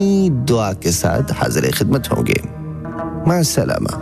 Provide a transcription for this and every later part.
दुआ के साथ हाजिर खिदमत होंगे। माअस्सलामा।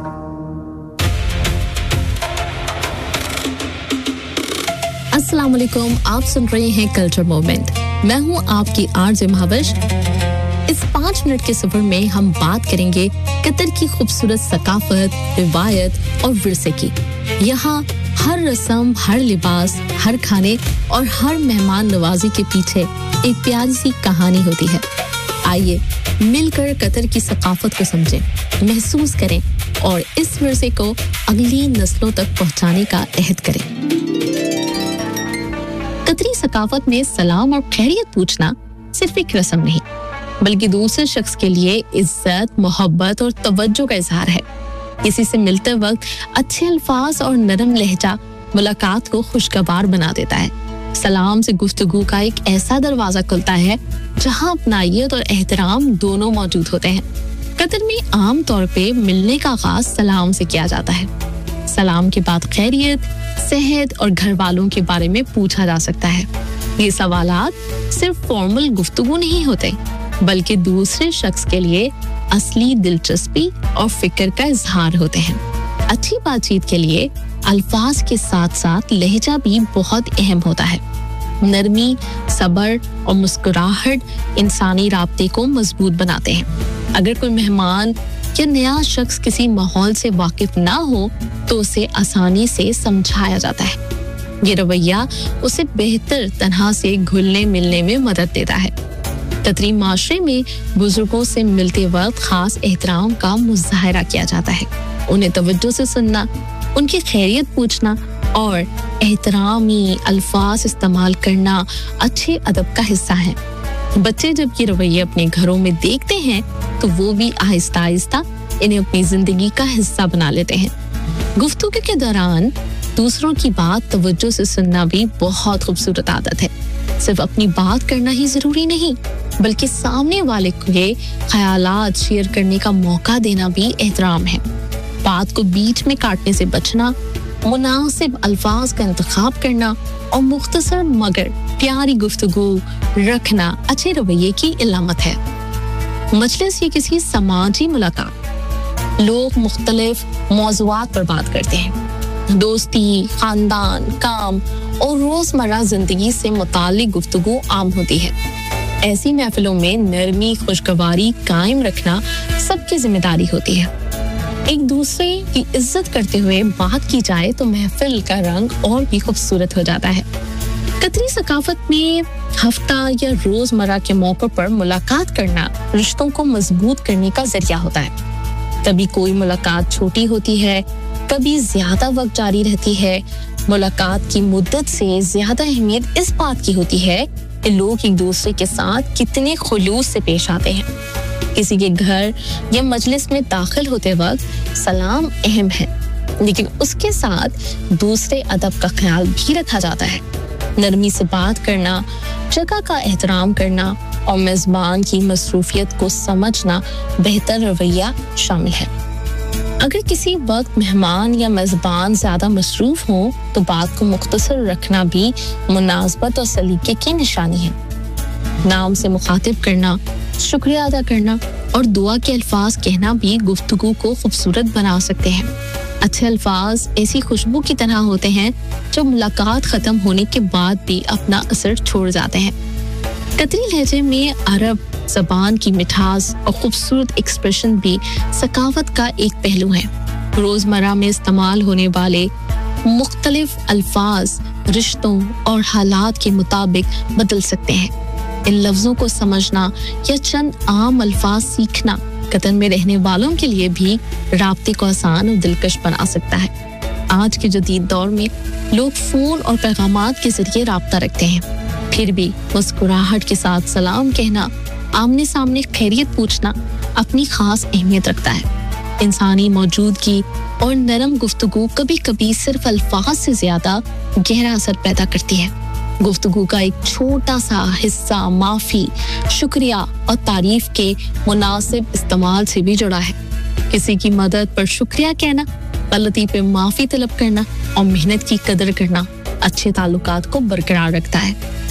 अस्सलाम वालेकुम, आप सुन रहे हैं कल्चर मोमेंट। मैं हूं आपकी आरजे महाविश। इस 5 मिनट के सफर में हम बात करेंगे कतर की खूबसूरत सकाफत, रिवायत और विरसे की। यहाँ हर रस्म, हर लिबास, हर खाने और हर मेहमान नवाजी के पीछे एक प्यारी सी कहानी होती है। आइए मिलकर कतर की सकाफत को समझें, महसूस करें और इस विरसे को अगली नस्लों तक पहुंचाने का अहद करें। कतरी सकाफत में सलाम और खैरियत पूछना सिर्फ एक रस्म नहीं, बल्कि दूसरे शख्स के लिए इज्जत, मोहब्बत और तवज्जो का इजहार है। किसी से मिलते वक्त अच्छे अल्फाज और नरम लहजा मुलाकात को खुशगवार बना देता है। सलाम से गुफ्तगू का एक ऐसा दरवाजा खुलता है जहां अपनायत और एहतराम दोनों मौजूद होते हैं। कतर में आम तौर पे मिलने का आगाज सलाम से किया जाता है। सलाम के बाद खैरियत, सेहत और घर वालों के बारे में पूछा जा सकता है। ये सवालात सिर्फ फॉर्मल गुफ्तगू नहीं होते, बल्कि दूसरे शख्स के लिए असली दिलचस्पी और फिक्र का इजहार होते हैं। अच्छी बातचीत के लिए अल्फाज के साथ साथ लहजा भी बहुत अहम होता है। नरमी, सब्र और मुस्कुराहट इंसानी राब्ते को मजबूत बनाते हैं। अगर कोई मेहमान या नया शख्स किसी माहौल से वाकिफ ना हो तो उसे आसानी से समझाया जाता है। ये रवैया उसे बेहतर तरह से घुलने मिलने में मदद देता है। कतरी माशरे में बुजुर्गों से मिलते वक्त खास एहतराम का मुजाहरा किया जाता है। उन्हें तवज्जो से सुनना, उनकी खैरियत पूछना और एहतरामी अल्फाज इस्तेमाल करना अच्छे अदब का हिस्सा है। बच्चे जब ये रवैये अपने घरों में देखते हैं तो वो भी आहिस्ता आहिस्ता इन्हें अपनी जिंदगी का हिस्सा बना लेते हैं। गुफ्तगू के दौरान दूसरों की बात तवज्जो से सुनना भी बहुत खूबसूरत आदत है। सिर्फ अपनी बात करना ही जरूरी नहीं, बल्कि सामने वाले के ख्यालात शेयर करने का मौका देना भी एहतराम है। बात को बीच में काटने से बचना, मुनासिब अल्फाज का इंतखाब करना और मुख्तसर मगर प्यारी गुफ्तगू रखना अच्छे रवैये की इलामत है। मजलिस ये किसी समाजी मुलाकात, लोग मुख्तलिफ मौज़ूआत पर बात करते हैं। दोस्ती, खानदान, काम और रोजमर्रा जिंदगी से मुताल्लिक गुफ्तगू आम होती है। ऐसी महफिलों में नरमी, खुशगवारी कायम रखना सबकी जिम्मेदारी होती है। एक दूसरे की इज्जत करते हुए बात की जाए तो महफिल का रंग और भी खूबसूरत हो जाता है। कतरी सकाफत में हफ्ता या रोजमर्रा के मौकों पर मुलाकात करना रिश्तों को मजबूत करने का जरिया होता है। कभी कोई मुलाकात छोटी होती है, कभी ज्यादा वक्त जारी रहती है। मुलाकात की मुद्दत से ज्यादा अहमियत इस बात की होती है कि लोग एक दूसरे के साथ कितने खुलूस से पेश आते हैं। किसी के घर या मजलिस में दाखिल होते वक्त सलाम अहम है, लेकिन उसके साथ दूसरे अदब का ख्याल भी रखा जाता है। नरमी से बात करना, जगह का एहतराम करना और मेजबान की मसरूफियत को समझना बेहतर रवैया शामिल है। अगर किसी वक्त मेहमान या मेजबान ज्यादा मसरूफ हो तो बात को मुख्तसर रखना भी मुनासबत और सलीके की निशानी है। नाम से मुखातिब करना, शुक्रिया अदा करना और दुआ के अल्फाज कहना भी गुफ्तगू को खूबसूरत बना सकते हैं। अच्छे अल्फाज ऐसी खुशबू की तरह होते हैं जो मुलाकात खत्म होने के बाद भी अपना असर छोड़ जाते हैं। कतरी लहजे में अरब ज़बान की मिठास और खूबसूरत एक्सप्रेशन भी सकाफत का एक पहलू है। रोजमर्रा में इस्तेमाल होने वाले मुख्तलिफ अल्फाज रिश्तों और हालात के मुताबिक बदल सकते हैं। इन लफ्जों को समझना या चंद आम अल्फाज सीखना कतर में रहने वालों के लिए भी राब्ते को आसान और दिलकश बना सकता है। आज के जदीद दौर में लोग फोन और पैगामात के जरिए राब्ता रखते हैं, फिर भी मुस्कुराहट के साथ सलाम कहना, आमने सामने खैरियत पूछना अपनी खास अहमियत रखता है। इंसानी मौजूदगी और नरम गुफ्तगू कभी कभी सिर्फ अल्फाज से ज्यादा गहरा असर पैदा करती है। गुफ्तगू का एक छोटा सा हिस्सा माफी, शुक्रिया और तारीफ के मुनासिब इस्तेमाल से भी जुड़ा है। किसी की मदद पर शुक्रिया कहना, गलती पे माफी तलब करना और मेहनत की कदर करना अच्छे ताल्लुकात को बरकरार रखता है।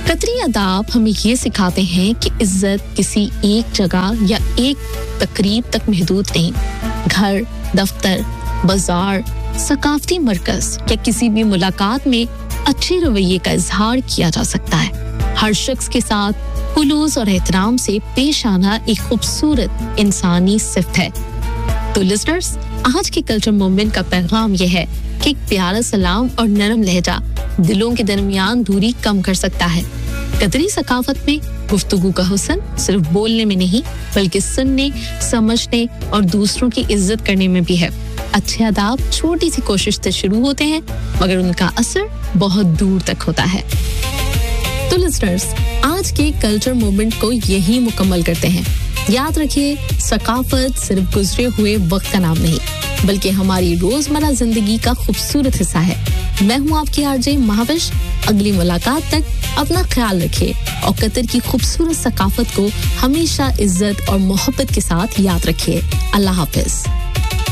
कतरी आदाब हमें ये सिखाते हैं कि इज्जत किसी एक जगह या एक तकरीब तक महदूद नहीं। घर, दफ्तर, बाजार, सकाफती मरकज या किसी भी मुलाकात में अच्छे रवैये का इजहार किया जा सकता है। हर शख्स के साथ खुलूस और एहतराम से पेश आना एक खूबसूरत इंसानी सिफ्त है। तो लिसनर्स, आज के कल्चर मूवमेंट का पैगाम यह है कि एक प्यारा सलाम और नरम लहजा दिलों के दरमियान दूरी कम कर सकता है। कतरी सकाफत में गुफ्तगू का हुस्न सिर्फ बोलने में नहीं, बल्कि सुनने, समझने और दूसरों की इज्जत करने में भी है। अच्छे आदाब छोटी सी कोशिश से शुरू होते हैं, मगर उनका असर बहुत दूर तक होता है। तो लिसनर्स, आज के कल्चर मूवमेंट को यही मुकम्मल करते हैं। याद रखिए, सकाफत सिर्फ गुजरे हुए वक्त का नाम नहीं, बल्कि हमारी रोजमर्रा जिंदगी का खूबसूरत हिस्सा है। मैं हूँ आपकी आरजे महाविश। अगली मुलाकात तक अपना ख्याल रखिए और कतर की खूबसूरत सकाफत को हमेशा इज्जत और मोहब्बत के साथ याद रखिए। अल्लाह हाफिज।